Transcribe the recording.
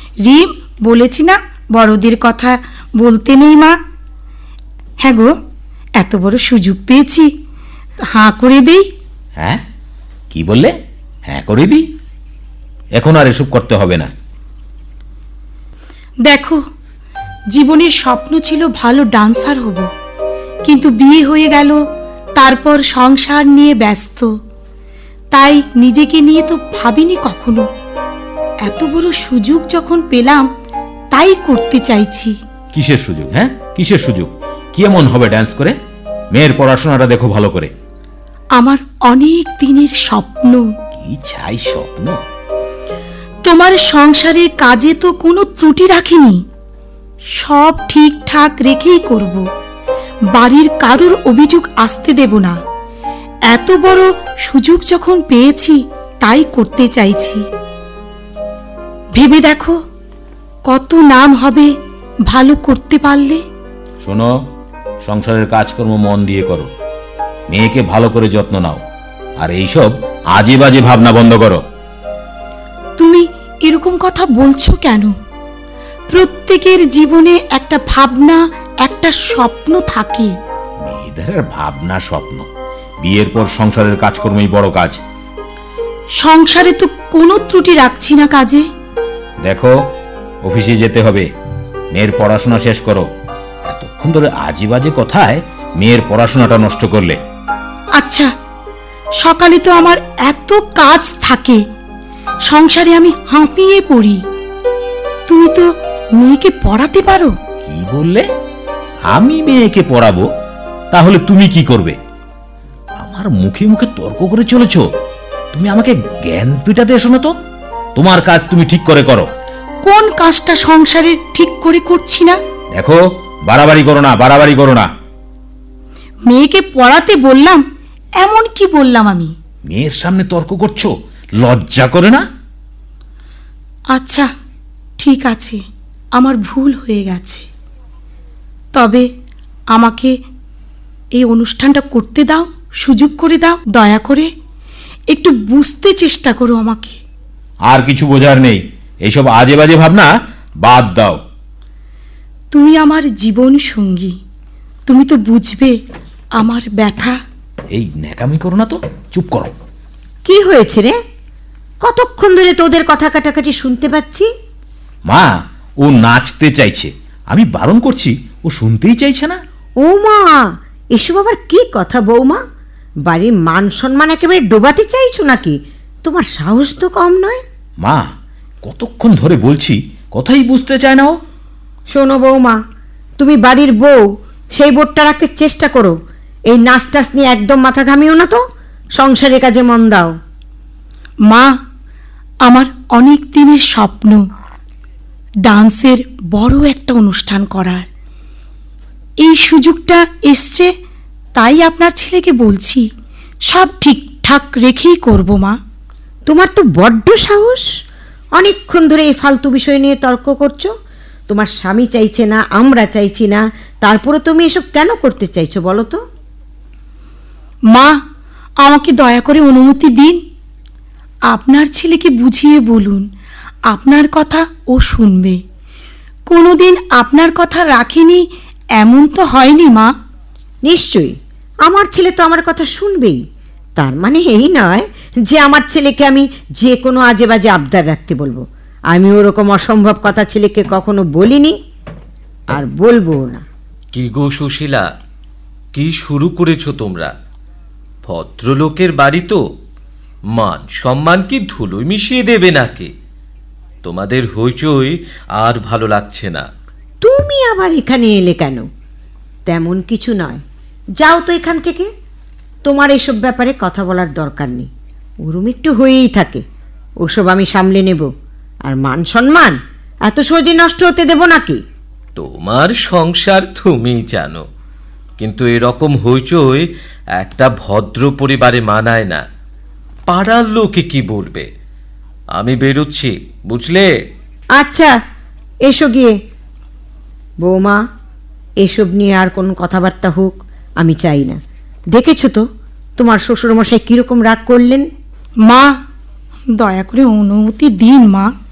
রিম, বলেছি না বড়দের কথা বলতে নেই মা। হ্যাঁ গো, এত বড় সুযোগ পেয়েছি, হাঁ করে দেই। হ্যাঁ, কি বললে? হ্যাঁ করে দিই। এখন আর এসব করতে হবে না। দেখো, জীবনের স্বপ্ন ছিল ভালো ডান্সার হব, কিন্তু বিয়ে হয়ে গেল, তারপর সংসার নিয়ে ব্যস্ত, তাই নিজেকে নিয়ে তো ভাবিনি কখনো। এত বড় সুযোগ যখন পেলাম, তাই করতে চাইছি। কিসের সুযোগ? হ্যাঁ, কিসের সুযোগ? কি এমন হবে ডান্স করে? মেয়ের পড়াশোনাটা দেখো ভালো করে। আমার অনেক দিনের স্বপ্ন। কি চাই স্বপ্ন? তোমার সংসারের কাজে তো কোনো ত্রুটি রাখিনি, সব ঠিকঠাক রেখেই করব। বাড়ির কারোর অভিযোগ আসতে দেব না। এত বড় সুযোগ যখন পেয়েছি, তাই করতে চাইছি। ভেবে দেখো, কত নাম হবে ভালো করতে পারলে। শোনো, সংসারের কাজকর্ম মন দিয়ে করো, মেয়েকে ভালো করে যত্ন নাও, আর এইসব আজে বাজে ভাবনা বন্ধ করো। তুমি এরকম কথা বলছো কেন? প্রত্যেকের জীবনে একটা ভাবনা, একটা স্বপ্ন থাকে। মেয়েদের ভাবনা স্বপ্ন, বিয়ের পর সংসারের কাজকর্মই বড় কাজ। সংসারে তো কোনো ত্রুটি রাখছি না কাজে। দেখো, অফিসে যেতে হবে, মেয়ের পড়াশোনা শেষ করো। এতক্ষণ ধরে আজে বাজে কথায় মেয়ের পড়াশোনাটা নষ্ট করলে। আচ্ছা, সকালে তো আমার এত কাজ থাকে, সংসারে আমি হাঁপিয়ে পড়ি। তুমি তো মেয়েকে পড়াতে পারো। কি বললে? আমি মেয়েকে পড়াবো? তাহলে তুমি কি করবে? আমার মুখে মুখে তর্ক করে চলেছ। তুমি আমাকে জ্ঞান পিটাতে এসো না তো। তোমার কাজ তুমি ঠিক করে করো। কোন কাজটা সংসারে ঠিক করে করছি না? দেখো, বাড়াবাড়ি করো না, বাড়াবাড়ি করো না। মেয়েকে পড়াতে বললাম, এমন কি বললাম আমি? মেয়ের সামনে তর্ক করছো, লজ্জা করে না? আচ্ছা, ঠিক আছে, আমার ভুল হয়ে গেছে। তবে আমাকে এই অনুষ্ঠানটা করতে দাও, সুযোগ করে দাও, দয়া করে একটু বুঝতে চেষ্টা করো আমাকে। আর কিছু বোঝার নেই, এইসব আজে বাজে ভাবনা বাদ দাও। তুমি আমার জীবন সঙ্গী, তুমি তো বুঝবে আমার ব্যথা। এই ন্যাকামি করো না তো, চুপ করো। কি হয়েছে রে? কতক্ষণ ধরে তোদের কথা কাটাকাটি শুনতে পাচ্ছি। মা, ও নাচতে চাইছে, আমি বারণ করছি, ও শুনতেই চাইছে না। ও মা, এসব আবার কি কথা বৌমা? বাড়ির মান সম্মান একেবারে ডোবাতে চাইছো নাকি? তোমার সাহস তো কম নয়। মা, কতক্ষণ ধরে বলছি, কথাই বুঝতে চায় না ও। শোনো বৌমা, তুমি বাড়ির বউ, সেই বোধটা রাখতে চেষ্টা করো। এই নাচ টাচ নিয়ে একদম মাথা ঘামিও না তো, সংসারের কাজে মন দাও। মা, আমার অনেক দিনের স্বপ্ন ডান্সের বড় একটা অনুষ্ঠান করার। এই সুযোগটা এসছে, তাই আপনার ছেলেকে বলছি, সব ঠিকঠাক রেখেই করব। মা, তোমার তো বড্ড সাহস। অনেকক্ষণ ধরে এই ফালতু বিষয় নিয়ে তর্ক করছো। তোমার স্বামী চাইছে না, আমরা চাইছি না, তারপরে তুমি এসব কেন করতে চাইছো বলো তো? মা, আমাকে দয়া করে অনুমতি দিন। আপনার ছেলেকে বুঝিয়ে বলুন, আপনার কথা ও শুনবে। কোনোদিন আপনার কথা রাখেনি এমন তো হয়নি মা? নিশ্চয়ই, আমার ছেলে তো আমার কথা শুনবেই। তার মানে এই নয় যে আমার ছেলেকে আমি যে কোনো আজে বাজে আবদার রাখতে বলবো। আমি ওরকম অসম্ভব কথা ছেলেকে কখনো বলিনি, আর বলবো না। কি গো সুশীলা, কি শুরু করেছো তোমরা? ভদ্রলোকের বাড়ি তো, মান সম্মান কি ধুলোয় মিশিয়ে দেবে নাকি? তোমাদের হইচই আর ভালো লাগছে না। তুমি আবার এখানে এলে কেন? তেমন কিছু নয়, যাও তো এখান থেকে। তোমার এসব ব্যাপারে কথা বলার দরকার নেই। ওরম একটু হয়েই থাকে, ওসব আমি সামলে নেব। আর মান সম্মান এত সহজে নষ্ট হতে দেব নাকি? তোমার সংসার তুমিই জানো, কিন্তু এরকম হইচই একটা ভদ্র পরিবারে মানায় না। পাড়ার লোকে কি বলবে? আমি বেরোচ্ছি, বুঝলে? আচ্ছা, এসো গিয়ে। বৌমা, এসব নিয়ে আর কোনো কথাবার্তা হোক আমি চাই না। দেখেছো তো তোমার শ্বশুরমশাই কিরকম রাগ করলেন। মা, দয়া করে অনুমতি দিন মা।